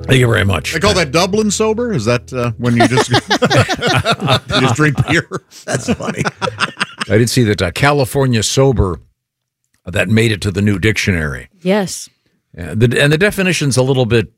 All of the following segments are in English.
Thank you very much. They call that Dublin sober? Is that when you just, you just drink beer? That's funny. I did see that California sober that made it to the new dictionary. Yes. And the definition's a little bit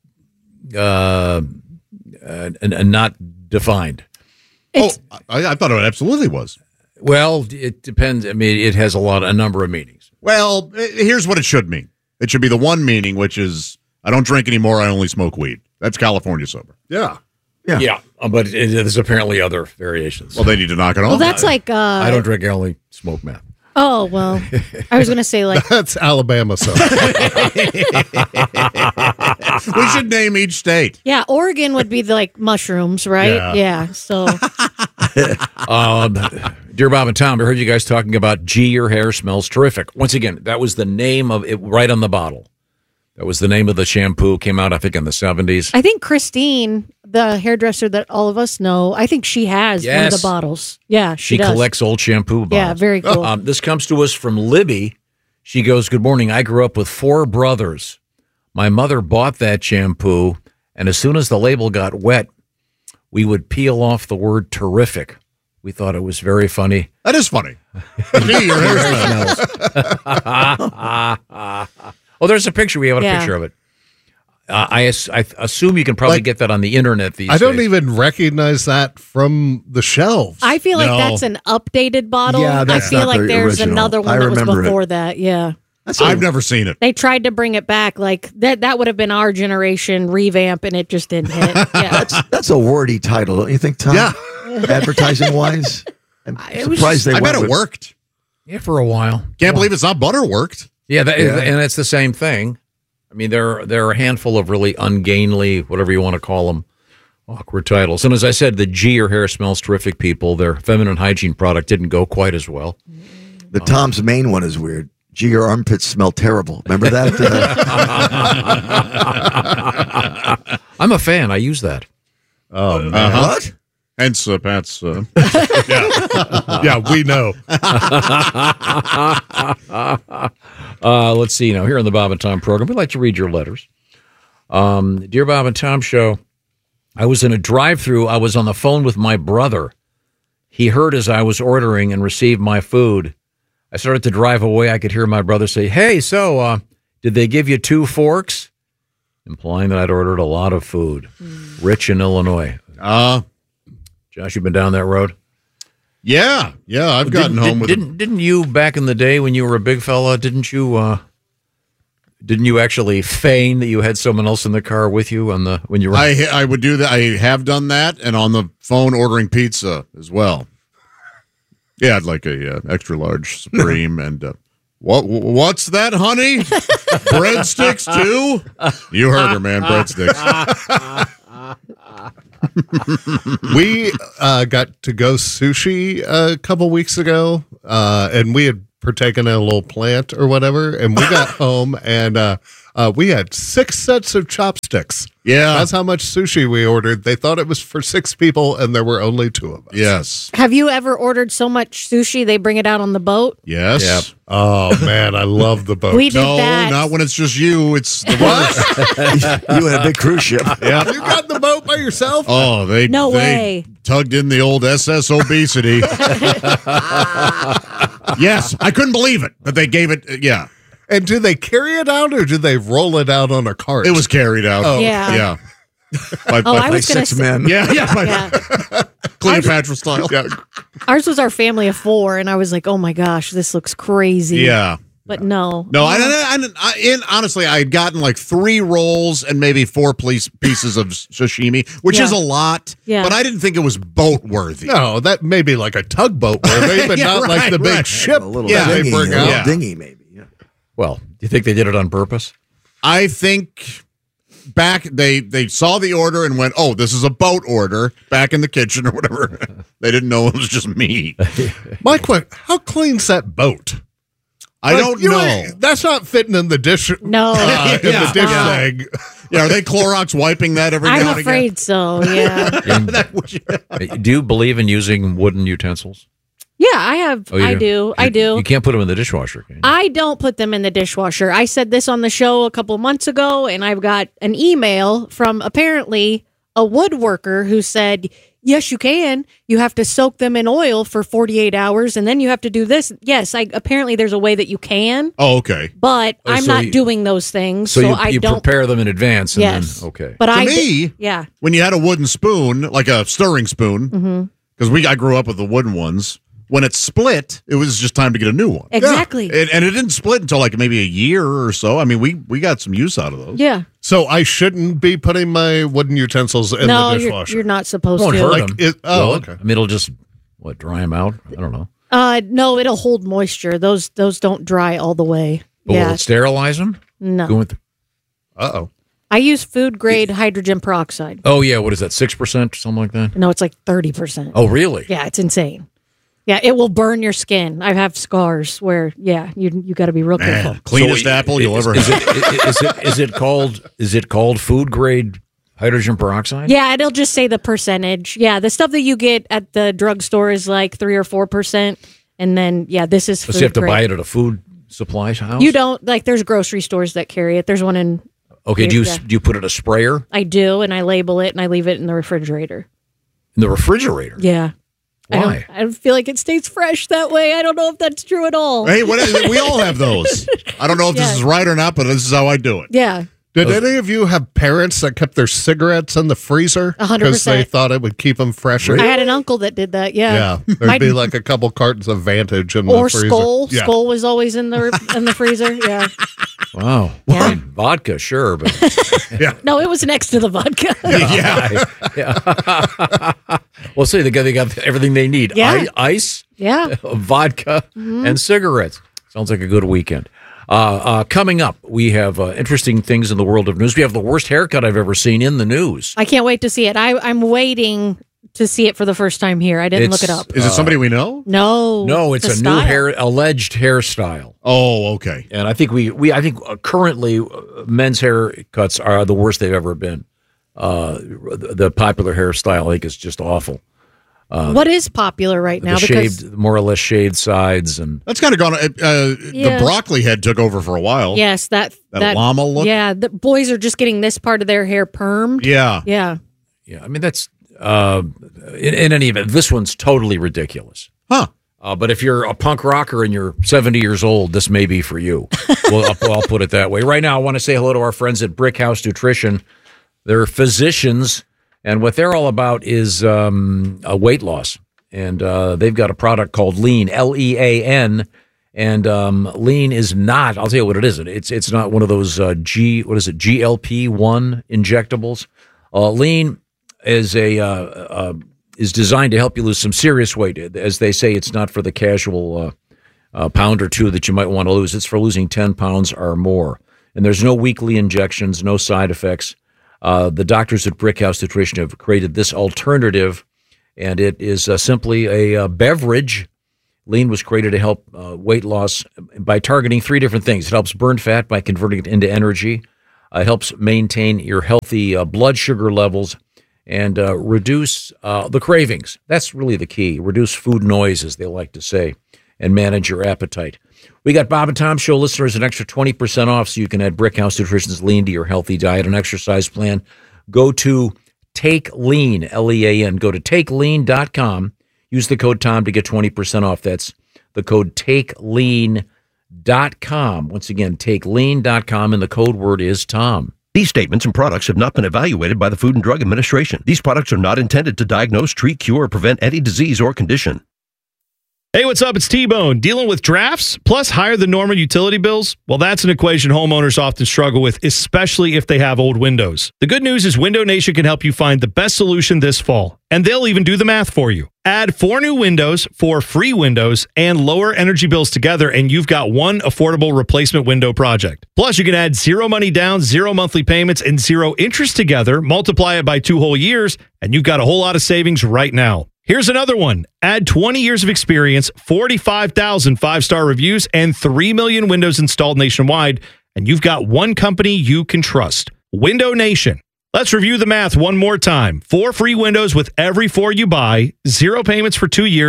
not defined. I thought it absolutely was. Well, it depends. I mean, it has a number of meanings. Well, here's what it should mean. It should be the one meaning, which is, I don't drink anymore, I only smoke weed. That's California sober. Yeah. But there's apparently other variations. Well, they need to knock it off. Well, that's like... I don't drink, I only smoke meth. Oh, well, I was going to say like... That's Alabama sober. We should name each state. Yeah, Oregon would be like mushrooms, right? Yeah, so... Dear Bob and Tom, I heard you guys talking about Gee, your hair smells terrific. Once again, that was the name of it right on the bottle. That was the name of the shampoo. Came out, I think, in the 70s. I think Christine, the hairdresser that all of us know, I think she has one of the bottles. Yeah, she does. Collects old shampoo bottles. Yeah, very cool. This comes to us from Libby. She goes, good morning. I grew up with 4 brothers. My mother bought that shampoo, and as soon as the label got wet, we would peel off the word terrific. We thought it was very funny. That is funny. Gee, your hair smells. Oh, there's a picture. We have a picture of it. I assume you can probably get that on the internet these days. I don't even recognize that from the shelves. I feel like that's an updated bottle. Yeah, that's I feel not like the there's original. another one I that was remember before that. Yeah. I've never seen it. They tried to bring it back. Like that would have been our generation revamp, and it just didn't hit. Yeah. That's a wordy title, don't you think, Tom? Yeah. Advertising wise. I'm surprised they I bet went it with- worked. Yeah, for a while. Can't believe it's not butter worked. Yeah, and it's the same thing. I mean, there are a handful of really ungainly, whatever you want to call them, awkward titles. And as I said, the Gee, your hair smells terrific people, their feminine hygiene product didn't go quite as well. The Tom's main one is weird. Gee, your armpits smell terrible. Remember that? I'm a fan. I use that. Oh, What? Hence, Pat's. Yeah, we know. Let's see now. Here on the Bob and Tom program, we'd like to read your letters. Dear Bob and Tom Show, I was in a drive-thru. I was on the phone with my brother. He heard as I was ordering and received my food. I started to drive away. I could hear my brother say, hey, so did they give you 2 forks? Implying that I'd ordered a lot of food. Rich in Illinois. Josh, you been down that road? Yeah, I've gotten home with Didn't you back in the day when you were a big fella? Didn't you actually feign that you had someone else in the car with you when you were? I would do that. I have done that, and on the phone ordering pizza as well. Yeah, I'd like a extra large Supreme and what's that, honey? Breadsticks too? You heard her, man. Breadsticks. We got to go sushi a couple weeks ago, and we had partaken in a little plant or whatever, and we got home, and we had 6 sets of chopsticks. Yeah. That's how much sushi we ordered. They thought it was for 6 people, and there were only 2 of us. Yes. Have you ever ordered so much sushi they bring it out on the boat? Yes. Yep. Oh, man, I love the boat. We did No, that. not when it's just you. It's the worst. You had a big cruise ship. Yeah. You got the boat by yourself? Oh, they way. tugged in the old SS obesity. Yes, I couldn't believe it that they gave it. Yeah, And do they carry it out, or do they roll it out on a cart? it was carried out. Oh. Yeah. By, Oh, I was going to 6 say. men. yeah, by Yeah. Cleopatra style. Yeah. Ours was our family of 4, and I was like, oh my gosh, this looks crazy. Yeah. But no. No, honestly, I had gotten like 3 rolls and maybe 4 pieces of sashimi, which is a lot. Yeah. But I didn't think it was boat worthy. No, that may be like a tugboat worthy, but Yeah, not like right, the big right. ship A little Yeah. they dinghy, bring a little out. dinghy maybe. Yeah. Well, do you think they did it on purpose? I think back they saw the order and went, "Oh, this is a boat order." Back in the kitchen or whatever, they didn't know it was just me. My question: how clean's that boat? I don't know. That's not fitting in the dish. No. In the dish No. bag. Yeah, are they Clorox wiping that every now I'm and again? afraid so, yeah. Do you believe in using wooden utensils? Yeah, I have. Oh, you I do. I do. You can't put them in the dishwasher, can you? I don't put them in the dishwasher. I said this on the show a couple months ago, and I've got an email from apparently a woodworker who said, yes, you can. You have to soak them in oil for 48 hours, and then you have to do this. Yes, apparently there's a way that you can. Oh, okay. But I'm so not doing those things, So I you don't prepare them in advance. And Yes. Then, okay. But To me, yeah. when you had a wooden spoon, like a stirring spoon, because I grew up with the wooden ones. When it split, it was just time to get a new one. Exactly. Yeah. And it didn't split until like maybe a year or so. I mean, we got some use out of those. Yeah. So I shouldn't be putting my wooden utensils in the dishwasher. You're not supposed Won't to. hurt Like, them. will it? I mean, it'll just dry them out. I don't know. No, it'll hold moisture. Those don't dry all the way. But yeah. will it sterilize them? No. Go with Uh-oh. I use food grade hydrogen peroxide. Oh yeah, what is that? 6%, something like that. No, it's like 30%. Oh really? Yeah, it's insane. Yeah, it will burn your skin. I have scars where, you got to be real careful. Cleanest apple you'll ever have. Is it called food grade hydrogen peroxide? Yeah, it'll just say the percentage. Yeah, the stuff that you get at the drugstore is like 3 or 4%, and then this is food So you have to grade. buy it at a food supply house. You don't there's grocery stores that carry it. There's one in. Okay. Do Yeah. you put it in a sprayer I do, and I label it, and I leave it in the refrigerator. in the refrigerator? Yeah. Why? I don't feel like it stays fresh that way. I don't know if that's true at all. Hey, we all have those. I don't know if this Yeah. is right or not, but this is how I do it. Yeah. Did any of you have parents that kept their cigarettes in the freezer 100%. because they thought it would keep them fresher? I had an uncle that did that. Yeah, there'd be like a couple cartons of Vantage in the or freezer. Skull. Yeah. Skull was always in the freezer. Yeah. Wow. Yeah. I mean, vodka, sure, but No, it was next to the vodka. yeah. Well, see, they got everything they need: Yeah. ice, Yeah. vodka, and cigarettes. Sounds like a good weekend. Coming up, we have interesting things in the world of news. We have the worst haircut I've ever seen in the news. I can't wait to see it. I'm waiting to see it for the first time here. I didn't look it up. Is it somebody we know? No. It's a style. new alleged hairstyle. Oh, okay. And I think currently men's haircuts are the worst they've ever been. The popular hairstyle, I think, is just awful. What is popular right now? The more or less shaved sides, and That's kind of gone. The broccoli head took over for a while. Yes, that llama look. Yeah, the boys are just getting this part of their hair permed. Yeah. Yeah. I mean that's in any event, this one's totally ridiculous. Huh. But if you're a punk rocker and you're 70 years old, this may be for you. I'll put it that way. Right now, I want to say hello to our friends at Brick House Nutrition. They're physicians, and what they're all about is a weight loss. And they've got a product called Lean, Lean, and Lean is not. I'll tell you what it isn't. It's not one of those GLP-1 injectables. Lean is is designed to help you lose some serious weight. As they say, it's not for the casual pound or two that you might want to lose. It's for losing 10 pounds or more. And there's no weekly injections, no side effects. The doctors at Brick House Nutrition have created this alternative, and it is simply a beverage. Lean was created to help weight loss by targeting three different things. It helps burn fat by converting it into energy. It helps maintain your healthy blood sugar levels and reduce the cravings. That's really the key. Reduce food noise, as they like to say, and manage your appetite. We got Bob and Tom Show listeners an extra 20% off, so you can add Brick House Nutrition's Lean to your healthy diet and exercise plan. Go to Take Lean, Lean. Go to TakeLean.com. Use the code TOM to get 20% off. That's the code TakeLean.com. Once again, TakeLean.com, and the code word is TOM. These statements and products have not been evaluated by the Food and Drug Administration. These products are not intended to diagnose, treat, cure, or prevent any disease or condition. Hey, what's up? It's T-Bone. Dealing with drafts plus higher than normal utility bills? Well, that's an equation homeowners often struggle with, especially if they have old windows. The good news is Window Nation can help you find the best solution this fall, and they'll even do the math for you. Add 4 new windows, 4 free windows, and lower energy bills together, and you've got one affordable replacement window project. Plus, you can add 0 money down, 0 monthly payments, and 0 interest together, multiply it by 2 whole years, and you've got a whole lot of savings right now. Here's another one. Add 20 years of experience, 45,000 5-star reviews, and 3 million windows installed nationwide, and you've got one company you can trust. Window Nation. Let's review the math one more time. 4 free windows with every 4 you buy, 0 payments for 2 years,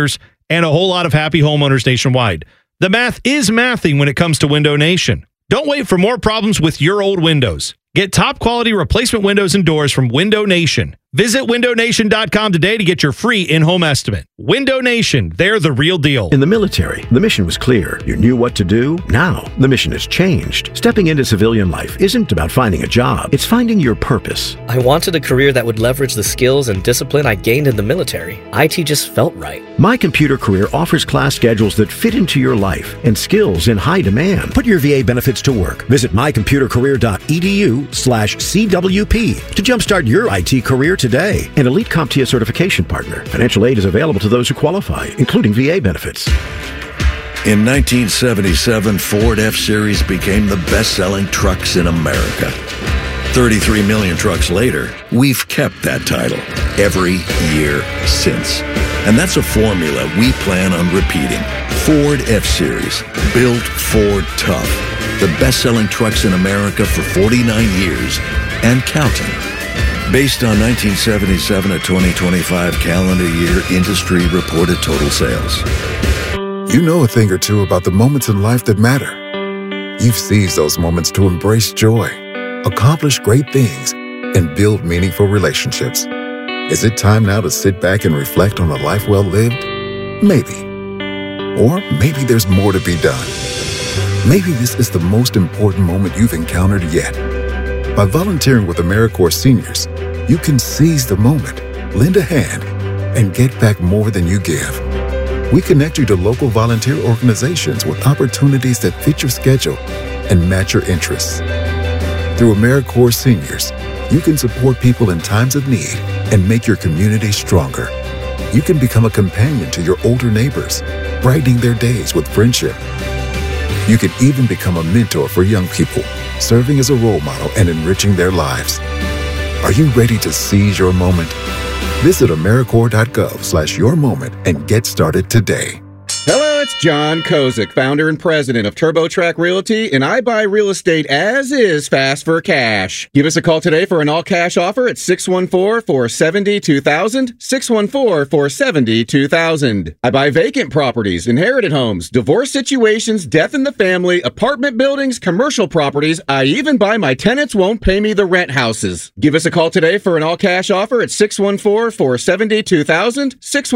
and a whole lot of happy homeowners nationwide. The math is mathing when it comes to Window Nation. Don't wait for more problems with your old windows. Get top quality replacement windows and doors from Window Nation. Visit windownation.com today to get your free in-home estimate. Window Nation, they're the real deal. In the military, the mission was clear. You knew what to do. Now, the mission has changed. Stepping into civilian life isn't about finding a job. It's finding your purpose. I wanted a career that would leverage the skills and discipline I gained in the military. IT just felt right. My Computer Career offers class schedules that fit into your life and skills in high demand. Put your VA benefits to work. Visit mycomputercareer.edu/CWP to jumpstart your IT career today. An elite CompTIA certification partner. Financial aid is available to those who qualify, including VA benefits. In 1977, Ford F-Series became the best-selling trucks in America. 33 million trucks later, we've kept that title every year since. And that's a formula we plan on repeating. Ford F-Series, built Ford tough. The best-selling trucks in America for 49 years and counting. Based on 1977 to 2025 calendar year industry reported total sales. You know a thing or two about the moments in life that matter. You've seized those moments to embrace joy, accomplish great things, and build meaningful relationships. Is it time now to sit back and reflect on a life well lived? Maybe. Or maybe there's more to be done. Maybe this is the most important moment you've encountered yet. By volunteering with AmeriCorps Seniors, you can seize the moment, lend a hand, and get back more than you give. We connect you to local volunteer organizations with opportunities that fit your schedule and match your interests. Through AmeriCorps Seniors, you can support people in times of need and make your community stronger. You can become a companion to your older neighbors, brightening their days with friendship. You can even become a mentor for young people, serving as a role model and enriching their lives. Are you ready to seize your moment? Visit AmeriCorps.gov/yourmoment and get started today. Hello, it's John Kozik, founder and president of TurboTrack Realty, and I buy real estate as is fast for cash. Give us a call today for an all-cash offer at 614-470-2000, 614-470-2000. I buy vacant properties, inherited homes, divorce situations, death in the family, apartment buildings, commercial properties. I even buy my tenants won't pay me the rent houses. Give us a call today for an all-cash offer at 614-470-2000,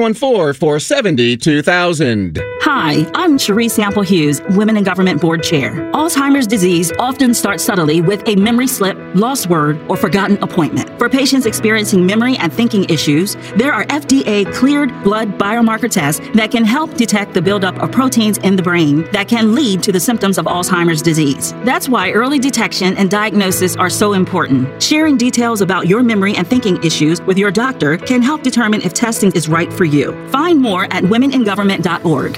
614-470-2000. Hi, I'm Cherie Sample Hughes, Women in Government Board Chair. Alzheimer's disease often starts subtly with a memory slip, lost word, or forgotten appointment. For patients experiencing memory and thinking issues, there are FDA-cleared blood biomarker tests that can help detect the buildup of proteins in the brain that can lead to the symptoms of Alzheimer's disease. That's why early detection and diagnosis are so important. Sharing details about your memory and thinking issues with your doctor can help determine if testing is right for you. Find more at womeningovernment.org.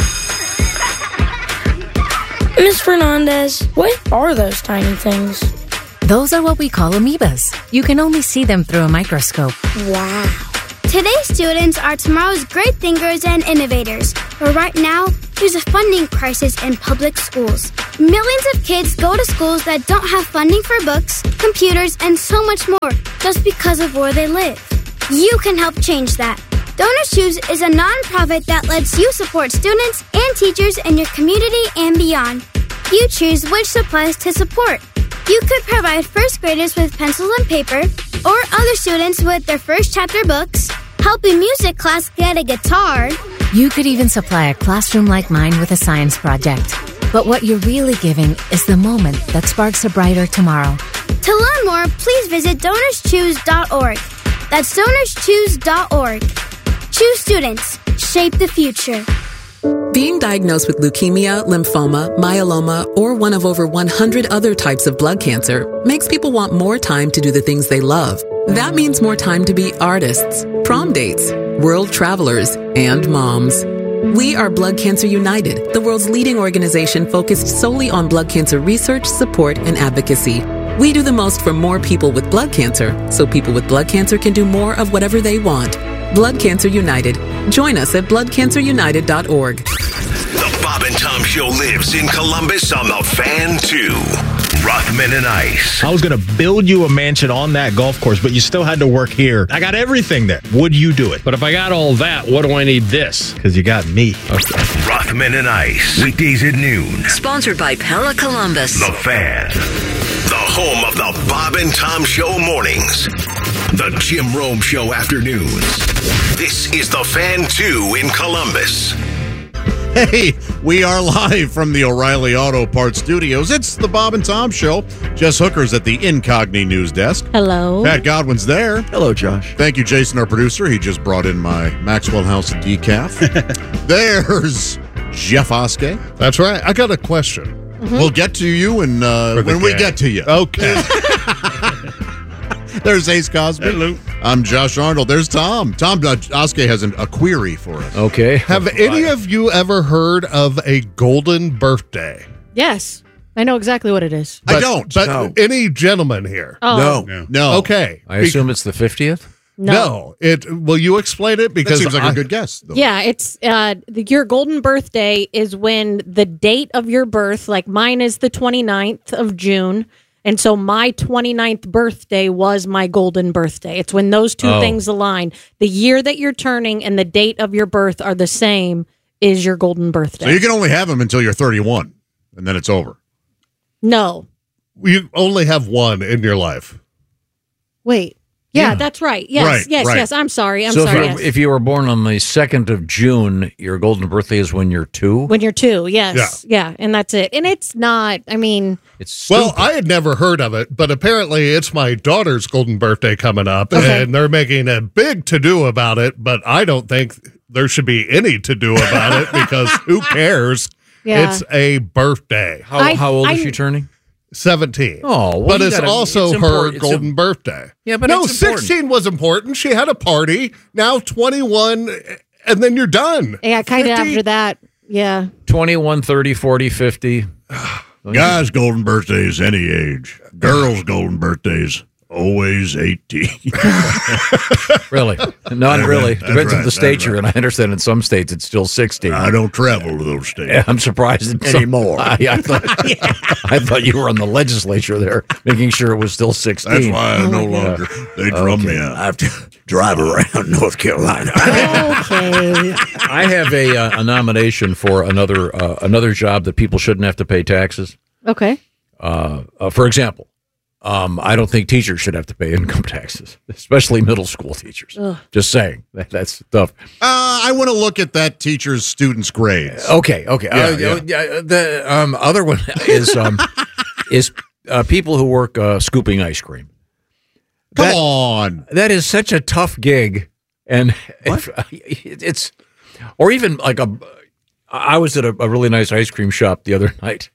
Ms. Fernandez, what are those tiny things? Those are what we call amoebas. You can only see them through a microscope. Wow. Today's students are tomorrow's great thinkers and innovators. But right now, there's a funding crisis in public schools. Millions of kids go to schools that don't have funding for books, computers, and so much more just because of where they live. You can help change that. Donors Choose is a nonprofit that lets you support students and teachers in your community and beyond. You choose which supplies to support. You could provide first graders with pencils and paper, or other students with their first chapter books, help a music class get a guitar. You could even supply a classroom like mine with a science project. But what you're really giving is the moment that sparks a brighter tomorrow. To learn more, please visit DonorsChoose.org. That's DonorsChoose.org. Choose students. Shape the future. Being diagnosed with leukemia, lymphoma, myeloma, or one of over 100 other types of blood cancer makes people want more time to do the things they love. That means more time to be artists, prom dates, world travelers, and moms. We are Blood Cancer United, the world's leading organization focused solely on blood cancer research, support, and advocacy. We do the most for more people with blood cancer, so people with blood cancer can do more of whatever they want. Blood Cancer United. Join us at bloodcancerunited.org. The Bob and Tom Show lives in Columbus on the Fan 2. Rothman and Ice. I was going to build you a mansion on that golf course, but you still had to work here. I got everything there. Would you do it? But if I got all that, what do I need this? Because you got me. Okay. Rothman and Ice. Weekdays at noon. Sponsored by Pella Columbus. The Fan. The home of the Bob and Tom Show mornings. The Jim Rome Show afternoons. This is The Fan 2 in Columbus. Hey, we are live from the O'Reilly Auto Parts Studios. It's the Bob and Tom Show. Jess Hooker's at the Incogni News Desk. Hello. Pat Godwin's there. Hello, Josh. Thank you, Jason, our producer. He just brought in my Maxwell House decaf. There's Jeff Oskey. That's right. I got a question. Mm-hmm. We'll get to you when we get to you. Okay. There's Ace Cosby. Hello. I'm Josh Arnold. There's Tom. Tom Oskey has a query for us. Okay. Have any of you ever heard of a golden birthday? Yes. I know exactly what it is. I don't. But any gentleman here? Oh. No. Okay. I assume it's the 50th? No. Will you explain it? Because that seems like a good guess, though. Yeah, it's your golden birthday is when the date of your birth, like mine is the 29th of June. And so my 29th birthday was my golden birthday. It's when those two things align. The year that you're turning and the date of your birth are the same is your golden birthday. So you can only have them until you're 31, and then it's over. No. You only have one in your life. Wait. Yeah, that's right. Yes, yes. I'm sorry. So if you were born on the 2nd of June, your golden birthday is when you're 2? When you're 2, yes. Yeah, and that's it. And it's not, I mean... It's stupid. Well, I had never heard of it, but apparently it's my daughter's golden birthday coming up, and they're making a big to-do about it, but I don't think there should be any to-do about it, because who cares? Yeah. It's a birthday. How old is she turning? 17. Oh, well, but it's also her golden birthday. Yeah, but no, it's important. 16 was important. She had a party. Now 21, and then you're done. Yeah, kind of after that. Yeah. 21, 30, 40, 50. Guys' golden birthdays, any age. Girls' golden birthdays, always 18. Really? Not really. That's Depends on right, the state that's you're in. I understand in some states it's still 16. I don't travel to those states. Yeah, I'm surprised Anymore. I thought you were on the legislature there, making sure it was still 16. That's why I no longer. They drum me out. I have to drive around North Carolina. Okay. I have a nomination for another job that people shouldn't have to pay taxes. Okay. For example, I don't think teachers should have to pay income taxes, especially middle school teachers. Ugh. Just saying. That's tough. I want to look at that teacher's students' grades. Okay. Yeah. The other one is people who work scooping ice cream. Come on. That is such a tough gig. And it's, or even like I was at a really nice ice cream shop the other night.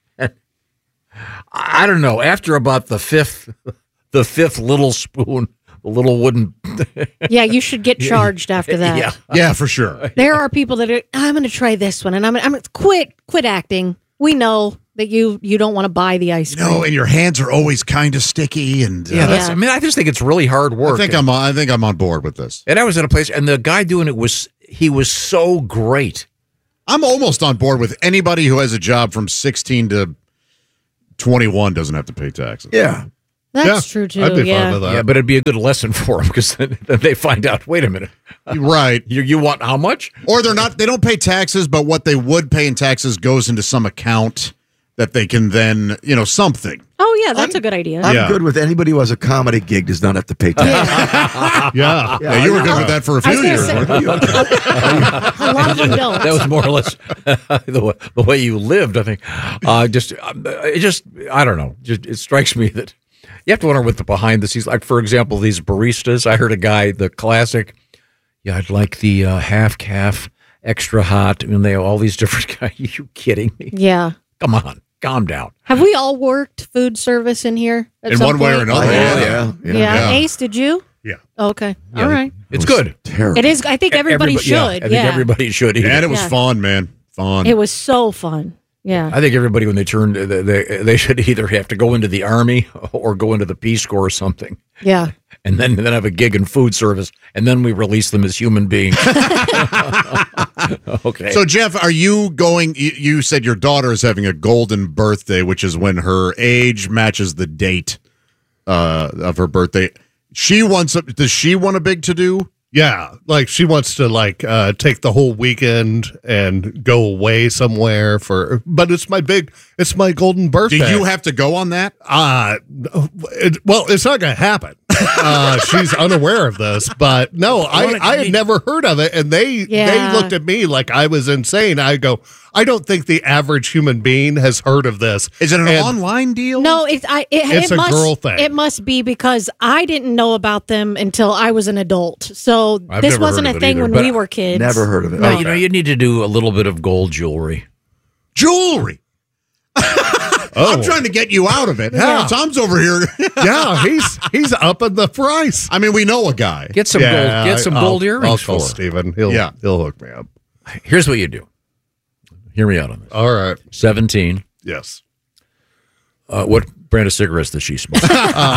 I don't know. After about the fifth little spoon, the little wooden. Yeah, you should get charged after that. Yeah, for sure. There are people that are. I'm going to try this one, and I'm quit acting. We know that you don't want to buy the ice cream. And your hands are always kind of sticky, and I just think it's really hard work. I think I'm on board with this. And I was at a place, and the guy doing it was so great. I'm almost on board with anybody who has a job from 16 to 21 doesn't have to pay taxes. Yeah. That's true, too. I'd be yeah. fine with that. Yeah, but it'd be a good lesson for them because then they find out, wait a minute. Right. You want how much? Or they don't pay taxes, but what they would pay in taxes goes into some account that they can then, something. Oh, yeah, that's a good idea. I'm good with anybody who has a comedy gig does not have to pay taxes. Yeah. You were good with that for a few years. A lot of them don't. That was more or less the way you lived, I think. I don't know. It strikes me that you have to wonder what the behind the scenes, like, for example, these baristas. I heard a guy, the classic, I'd like the half calf, extra hot. I mean, they have all these different guys. Are you kidding me? Yeah. Come on. Calm down. Have we all worked food service in here? In one way or another. Yeah. Ace, did you? Yeah. Okay. Yeah. All right. It's good. Terrible. It is. I think everybody should. I think everybody should. And it was fun, man. Fun. It was so fun. Yeah. I think everybody, when they turn, they should either have to go into the Army or go into the Peace Corps or something. Yeah. and then have a gig in food service, and then we release them as human beings. Okay. So, Jeff, are you going? You said your daughter is having a golden birthday, which is when her age matches the date of her birthday. Does she want a big to-do? Yeah, like she wants to take the whole weekend and go away somewhere but it's my golden birthday. Do you have to go on that? It's not going to happen. She's unaware of this, but no, I had never heard of it, and they looked at me like I was insane. I go, I don't think the average human being has heard of this. Is it an online deal? No, it's a girl thing. It must be because I didn't know about them until I was an adult. So this wasn't a thing when we were kids. Never heard of it. No, you need to do a little bit of gold jewelry. Jewelry. I'm trying to get you out of it. Yeah. Tom's over here. Yeah, he's up in the price. I mean, we know a guy. Get some gold. Get some gold earrings I'll for call her. Steven. He'll hook me up. Here's what you do. Hear me out on this. All right. 17. Yes. What brand of cigarettes does she smoke?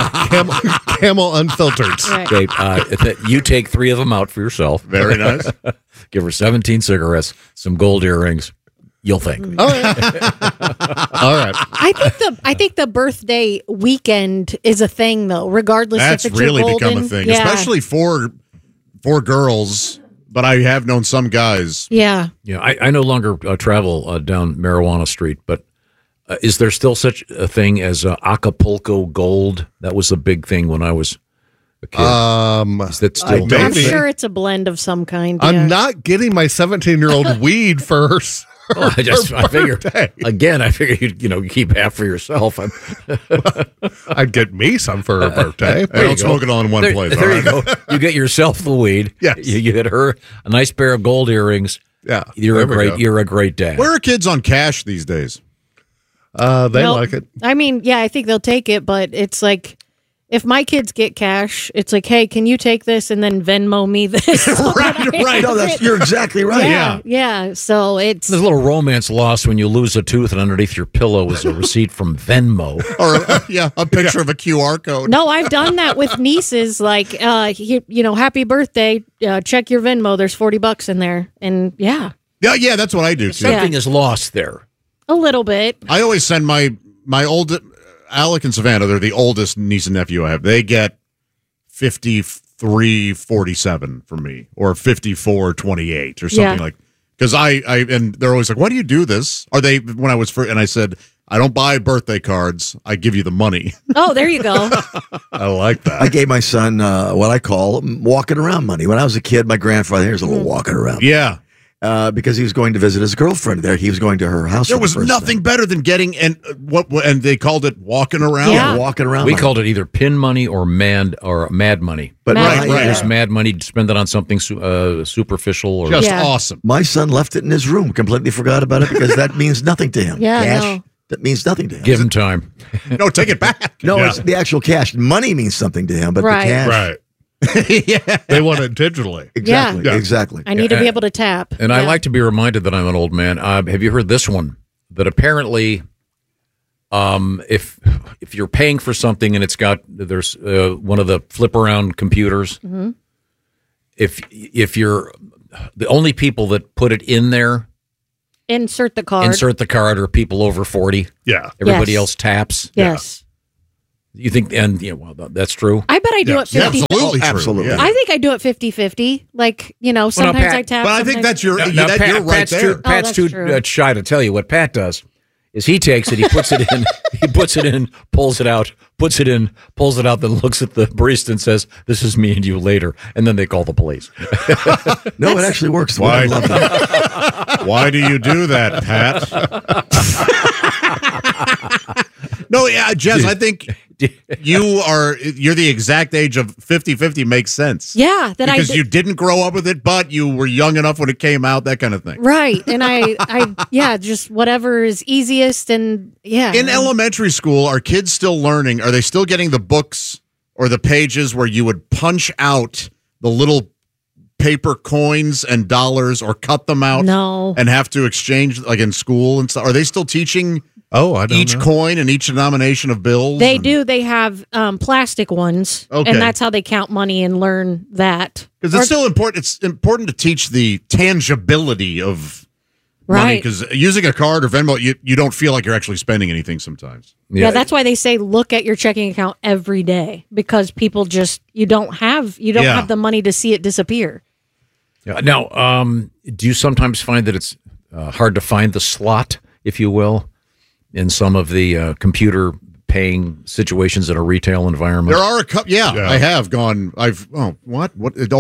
Camel Unfiltered. Right. Okay, you take 3 of them out for yourself. Very nice. Give her 17 cigarettes, some gold earrings. You'll thank me. All right. All right. I think the birthday weekend is a thing, though, regardless That's if it's really your golden. become a thing, Yeah. especially for girls. But I have known some guys. Yeah. Yeah, I no longer travel down Marijuana Street, but is there still such a thing as Acapulco Gold? That was a big thing when I was a kid. Is that still? I'm sure it's a blend of some kind. Yeah. I'm not getting my 17-year-old weed first. Well, I figured you keep half for yourself. I'd get me some for her birthday. I don't smoke it all in one place. There all you right? go. You get yourself the weed. Yes. You get her a nice pair of gold earrings. Yeah, you're a great dad. Where are kids on cash these days? They like it. I mean, yeah, I think they'll take it, but it's like if my kids get cash, it's like, hey, can you take this and then Venmo me this? Right. No, you're exactly right. Yeah. So it's There's a little romance lost when you lose a tooth and underneath your pillow is a receipt from Venmo. Or a picture of a QR code. No, I've done that with nieces. Like, happy birthday. Check your Venmo. There's $40 in there, and yeah, that's what I do too. Something is lost there. a little bit. I always send my old Alec and Savannah. They're the oldest niece and nephew I have. They get 53.47 from me, or 54.28, or something like. Because and they're always like, "Why do you do this?" Are they when I was and I said, "I don't buy birthday cards. I give you the money." Oh, there you go. I like that. I gave my son what I call walking around money. When I was a kid, my grandfather, here's a little walking around. Yeah. Because he was going to visit his girlfriend there. He was going to her house. There was nothing better than getting and they called it walking around. Yeah, walking around. We called it either pin money or mad money. But right. There's mad money. Spend it on something superficial or just awesome. My son left it in his room. Completely forgot about it because that means nothing to him. Yeah, cash. no. That means nothing to him. Give him time. No, take it back. No, it's the actual cash. Money means something to him, but the cash. Right. They want it digitally. Exactly. Yeah. Exactly. I need to be able to tap. And I like to be reminded that I'm an old man. Have you heard this one? That apparently, if you're paying for something and there's one of the flip around computers, Mm-hmm. if you're the only people that put it in there, Insert the card. are people over 40. Yeah. Everybody Yes. else taps. Yes. You think, and that's true. I bet I do it 50. Absolutely true. Absolutely. Yeah. I think I do it 50-50. Like, sometimes Pat, I tap. But I think sometimes- that's your Now, you're right Pat's there. too, Pat's that's too true. shy to tell you what Pat does. Is he takes it, he puts it in, pulls it out, puts it in, pulls it out, then looks at the barista and says, "This is me and you later," and then they call the police. No, it actually works. Why? I love that. Why do you do that, Pat? No, yeah, Jess, I think you're the exact age of 50-50 makes sense. Yeah, that because I you didn't grow up with it, but you were young enough when it came out, that kind of thing. right, and I just whatever is easiest, and yeah. In elementary school, are kids still learning? Are they still getting the books or the pages where you would punch out the little paper coins and dollars or cut them out? No. And have to exchange like in school and stuff? Are they still teaching Oh, I don't each know. coin and each denomination of bills? They do. They have plastic ones, Okay. and that's how they count money and learn that. Because it's still important. It's important to teach the tangibility of money. Right. Because using a card or Venmo, you don't feel like you're actually spending anything sometimes. Yeah, that's why they say look at your checking account every day, because people just you don't have the money to see it disappear. Yeah. Now, do you sometimes find that it's hard to find the slot, if you will, in some of the computer paying situations in a retail environment? There are a couple. Yeah, I have gone. What?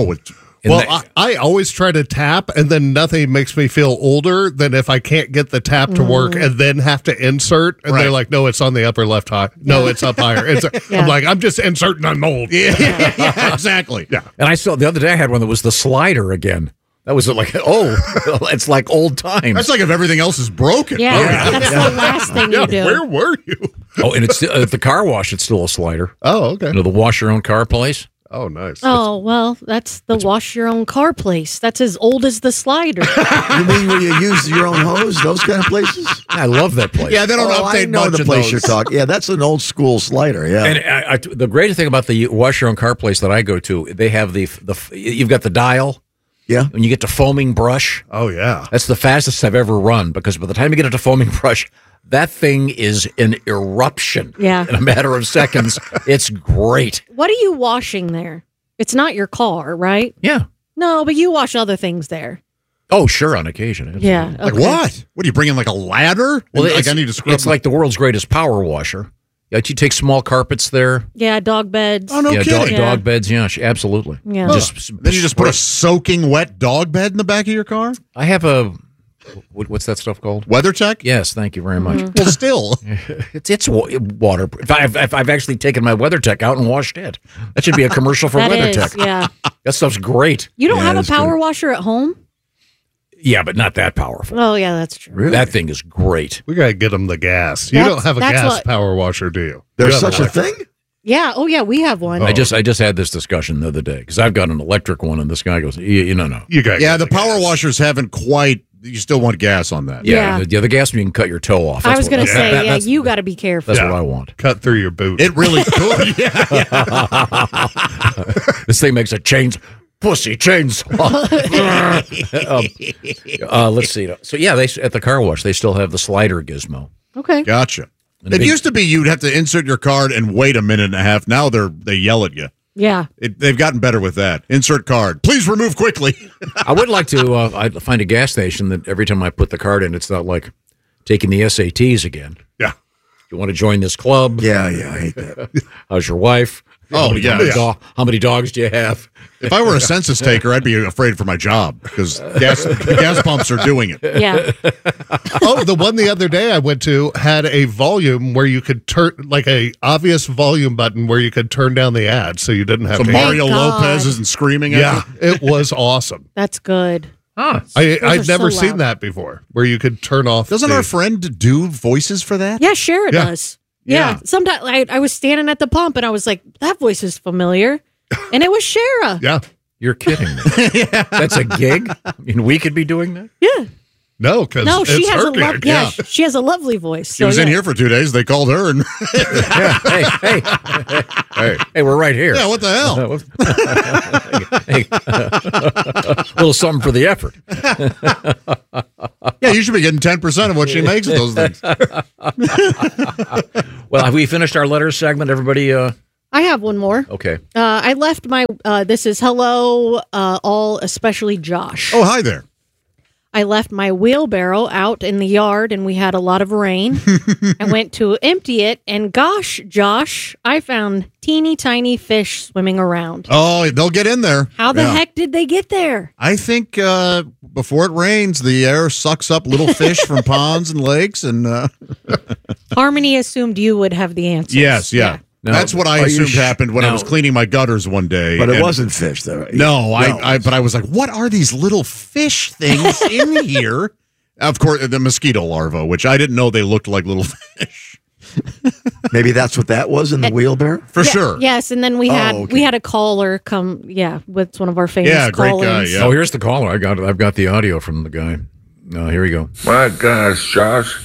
I always try to tap, and then nothing makes me feel older than if I can't get the tap to work and then have to insert. And they're like, no, it's on the upper left high. No, it's up higher. I'm like, I'm just inserting. I'm old. Yeah, exactly. Yeah. And I saw the other day I had one that was the slider again. That was like, it's like old times. That's like if everything else is broken. Yeah, that's the last thing you do. Where were you? Oh, and it's at the car wash. It's still a slider. Oh, okay. You know, the wash your own car place. Oh, nice. Oh, well, that's the wash your own car place. That's as old as the slider. You mean where you use your own hose? Those kind of places? I love that place. Yeah, they don't I update know much the of place those. you're talking. Yeah, that's an old school slider. Yeah. And the greatest thing about the wash your own car place that I go to, they have the you've got the dial. Yeah. When you get to foaming brush. Oh, yeah. That's the fastest I've ever run, because by the time you get into foaming brush, that thing is an eruption. Yeah. In a matter of seconds. It's great. What are you washing there? It's not your car, right? Yeah. No, but you wash other things there. Oh, sure, on occasion. Yeah. Like okay. what? What are you bringing? Like a ladder? Well, I need to scrub. it's like the world's greatest power washer. Yeah, you take small carpets there. Yeah, dog beds. Oh, no kidding. Dog beds. Yeah, absolutely. Yeah. Then you just put a soaking wet dog bed in the back of your car? I have a what's that stuff called? WeatherTech? Yes, thank you very much. Well, still. It's waterproof. I've actually taken my WeatherTech out and washed it. That should be a commercial for That WeatherTech. is, yeah. That stuff's great. You don't have a power washer at home? Yeah, but not that powerful. Oh, yeah, that's true. That thing is great. We got to get them the gas. You don't have a gas power washer, do you? There's You have such a thing? Yeah. Oh, yeah, we have one. I just had this discussion the other day because I've got an electric one, and this guy goes, no. You got Yeah, the power washers haven't quite. You still want gas on that. Yeah. The gas one you can cut your toe off. I was going to say, that's- you got to be careful. That's what I want. Cut through your boot. It really could. This thing makes a pussy chainsaw. Let's see. So yeah, they at the car wash they still have the slider gizmo. Okay. Gotcha. It used to be you'd have to insert your card and wait a minute and a half. Now they yell at you. Yeah. They've gotten better with that. Insert card. Please remove quickly. I would like to I'd find a gas station that every time I put the card in, it's not like taking the SATs again. Yeah. You want to join this club? Yeah, I hate that. How's your wife? Oh, yeah. How many dogs do you have? If I were a census taker, I'd be afraid for my job because gas pumps are doing it. Yeah. Oh, the one the other day I went to had a volume where you could turn, like a obvious volume button where you could turn down the ad so you didn't have So to. Mario Thank God. Lopez isn't screaming at Yeah, you? it was awesome. That's good. Huh. I'd are never so seen loud. that before where you could turn off. Doesn't the- our friend do voices for that? Yeah, sure it Yeah. does. Yeah. Sometimes I was standing at the pump and I was like, that voice is familiar. And it was Shara. Yeah. You're kidding me. That's a gig? I mean, we could be doing that? Yeah. No, because No, she it's has her a gig. she has a lovely voice. She was in here for 2 days. They called her and Hey, we're right here. yeah, what the hell? A little something for the effort. Yeah, you should be getting 10% of what she makes with those things. Well, have we finished our letters segment? Everybody, I have one more. okay. I left my, this is hello, all, especially Josh. Oh, hi there. I left my wheelbarrow out in the yard and we had a lot of rain. I went to empty it and gosh, Josh, I found teeny tiny fish swimming around. Oh, they'll get in there. How the Yeah. heck did they get there? I think before it rains, the air sucks up little fish from ponds and lakes. And Harmony assumed you would have the answer. yes, yeah. No. That's what I Are you assumed happened when I no. was cleaning my gutters one day. But it and- wasn't fish, though. No, but I was like, what are these little fish things in here? Of course, the mosquito larvae, which I didn't know they looked like little fish. Maybe that's what that was in the wheelbarrow? For Yeah, sure. Yes, and then we had a caller come, with one of our famous Yeah, great call-ins. guy, yeah. Oh, here's the caller. I've got the audio from the guy. Here we go. My gosh, Josh.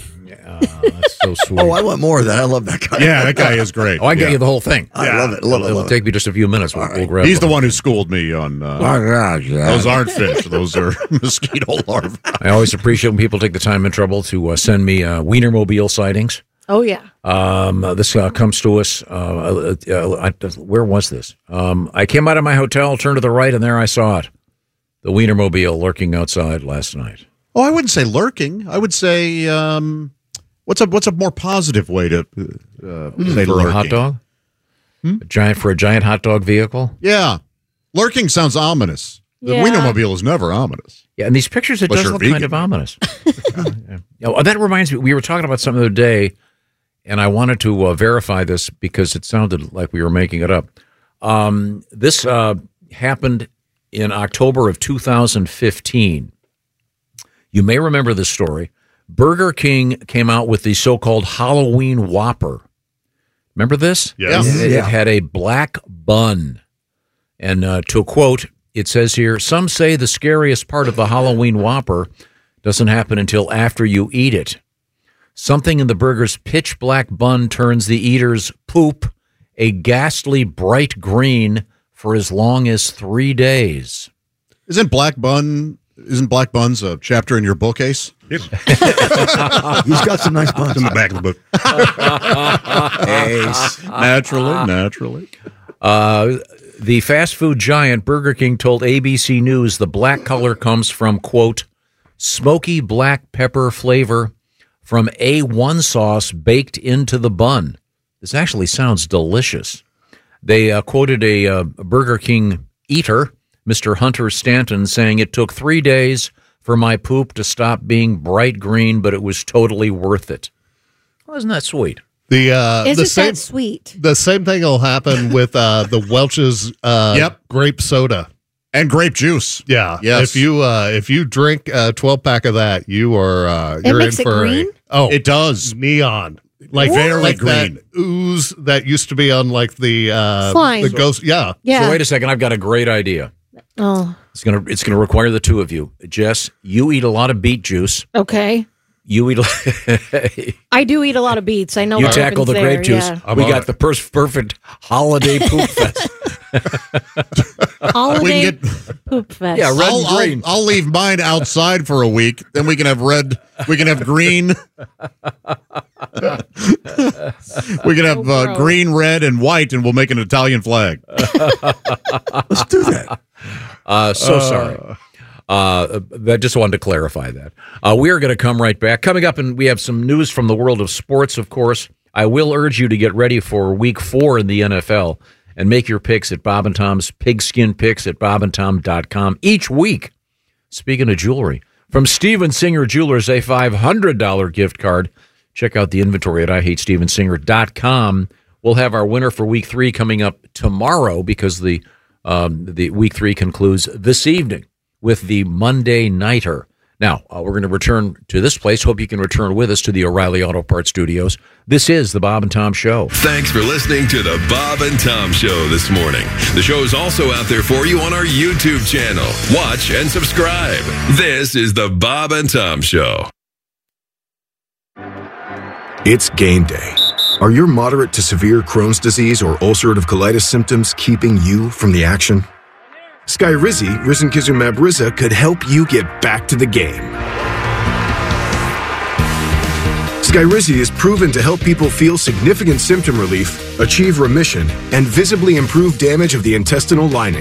That's so sweet. Oh, I want more of that. I love that guy. Yeah, that guy is great. Oh, I got you the whole thing. I love it. Love it. It'll take me just a few minutes. We'll grab He's the one. one who schooled me on those aren't fish. Those are mosquito larvae. I always appreciate when people take the time and trouble to send me Wienermobile sightings. Oh, yeah. This comes to us. Where was this? I came out of my hotel, turned to the right, and there I saw it. The Wienermobile lurking outside last night. Oh, I wouldn't say lurking. I would say what's a more positive way to say For lurking? a hot dog? A giant hot dog vehicle? Yeah, lurking sounds ominous. The Yeah. Wienermobile is never ominous. Yeah, and these pictures, it Unless does you're look vegan. kind of ominous. That reminds me, we were talking about something the other day, and I wanted to verify this because it sounded like we were making it up. This happened in October of 2015. You may remember this story. Burger King came out with the so-called Halloween Whopper. Remember this? Yes. It had a black bun. And to quote, it says here, some say the scariest part of the Halloween Whopper doesn't happen until after you eat it. Something in the burger's pitch black bun turns the eater's poop a ghastly bright green for as long as 3 days. Isn't Black Buns a chapter in your bookcase? He's got some nice buns. In the back of the book. Naturally. The fast food giant Burger King told ABC News the black color comes from, quote, smoky black pepper flavor from A1 sauce baked into the bun. This actually sounds delicious. They quoted a Burger King eater, Mr. Hunter Stanton, saying it took 3 days for my poop to stop being bright green, but it was totally worth it. Wasn't that sweet? That sweet? The same thing will happen with the Welch's grape soda and grape juice. Yeah, Yes. If you drink a 12-pack of that, you are you're makes in it for green? It does. Neon. Like Very like green. that ooze that used to be on like the Slime. the ghost. Yeah. So wait a second, I've got a great idea. Oh, It's gonna require the two of you. Jess, you eat a lot of beet juice. okay. You eat. I do eat a lot of beets. I know You what tackle the happens grape there, juice. yeah. We got the perfect holiday poop fest. Holiday We can poop fest. Yeah, red and green. I'll leave mine outside for a week. Then we can have red. We can have green. We can have gross. green, red, and white, and we'll make an Italian flag. Let's do that. Sorry. I just wanted to clarify that. We are going to come right back. Coming up, and we have some news from the world of sports, of course. I will urge you to get ready for Week 4 in the NFL and make your picks at Bob and Tom's Pigskin Picks at bobandtom.com each week. Speaking of jewelry, from Steven Singer Jewelers, a $500 gift card. Check out the inventory at IHateStevenSinger.com. We'll have our winner for Week 3 coming up tomorrow because the Week 3 concludes this evening with the Monday Nighter. Now, we're going to return to this place. Hope you can return with us to the O'Reilly Auto Parts Studios. This is the Bob and Tom Show. Thanks for listening to the Bob and Tom Show this morning. The show is also out there for you on our YouTube channel. Watch and subscribe. This is the Bob and Tom Show. It's game day. Are your moderate to severe Crohn's disease or ulcerative colitis symptoms keeping you from the action? Skyrizi, risankizumab Riza, could help you get back to the game. Skyrizi is proven to help people feel significant symptom relief, achieve remission, and visibly improve damage of the intestinal lining.